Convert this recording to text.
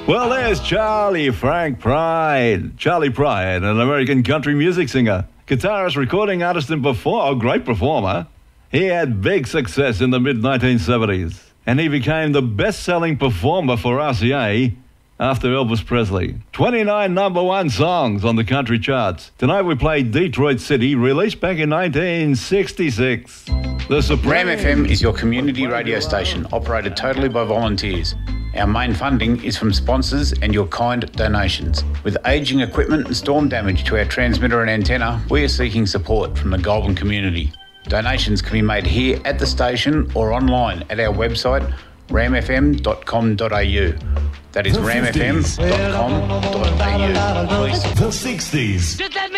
Well, there's Charlie Pride, an American country music singer, guitarist, recording artist and great performer. He had big success in the mid-1970s, and he became the best-selling performer for RCA after Elvis Presley. 29 number one songs on the country charts. Tonight we played Detroit City, released back in 1966. Ram FM is your community radio station, operated totally by volunteers. Our main funding is from sponsors and your kind donations. With ageing equipment and storm damage to our transmitter and antenna, we are seeking support from the Goulburn community. Donations can be made here at the station or online at our website, ramfm.com.au. That is ramfm.com.au. Please. The 60s.